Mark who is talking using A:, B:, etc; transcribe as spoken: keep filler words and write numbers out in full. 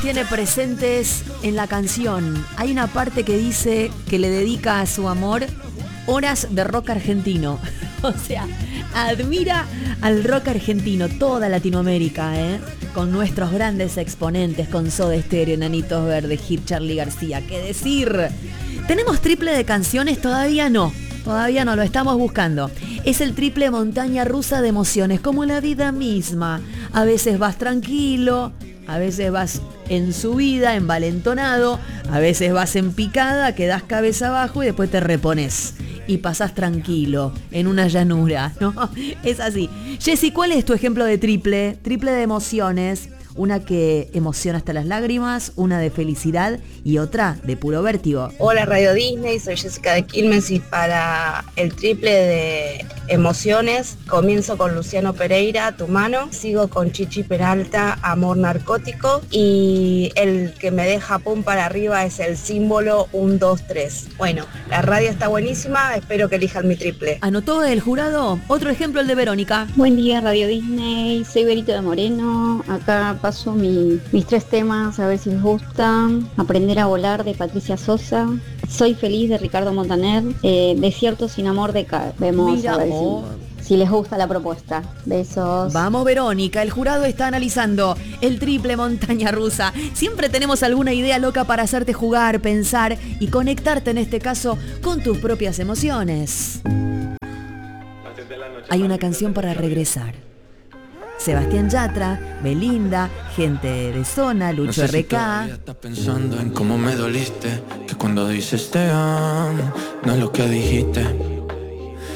A: tiene presentes en la canción. Hay una parte que dice que le dedica a su amor horas de rock argentino. O sea, admira al rock argentino, toda Latinoamérica, ¿eh? Con nuestros grandes exponentes, con Soda Stereo, Enanitos Verdes, Hit, Charly García. ¿Qué decir? ¿Tenemos triple de canciones? Todavía no. Todavía no, lo estamos buscando. Es el triple montaña rusa de emociones, como la vida misma. A veces vas tranquilo, a veces vas en subida, envalentonado, a veces vas en picada, quedás cabeza abajo y después te repones. Y pasás tranquilo, en una llanura, ¿no? Es así. Jessy, ¿cuál es tu ejemplo de triple? Triple de emociones. Una que emociona hasta las lágrimas, una de felicidad y otra de puro vértigo.
B: Hola Radio Disney, soy Jessica de Quilmes y para el triple de emociones comienzo con Luciano Pereira, Tu mano, sigo con Chichi Peralta, Amor narcótico y el que me deja pum para arriba es El símbolo uno, dos, tres. Bueno, la radio está buenísima, espero que elijan mi triple.
A: ¿Anotó el jurado? Otro ejemplo, el de Verónica.
C: Buen día Radio Disney, soy Berito de Moreno, acá paso mi, mis tres temas, a ver si les gustan. Aprender a volar de Patricia Sosa, Soy feliz de Ricardo Montaner, eh, Desierto sin amor de K. Vemos
A: Mira,
C: a ver
A: oh.
C: si, si les gusta la propuesta. Besos.
A: Vamos Verónica, el jurado está analizando el triple montaña rusa. Siempre tenemos alguna idea loca para hacerte jugar, pensar y conectarte en este caso con tus propias emociones. Hay una canción para regresar. Sebastián Yatra, Belinda, Gente de Zona, Lucho
D: no sé
A: R K.
D: Si todavía estás pensando en cómo me doliste, que cuando dices te amo, no es lo que dijiste.